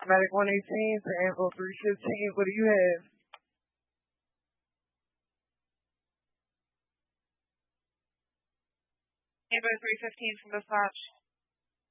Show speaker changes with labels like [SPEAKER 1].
[SPEAKER 1] Medic 118 to Anvil 315. What do you have?
[SPEAKER 2] Anvil 315 from dispatch.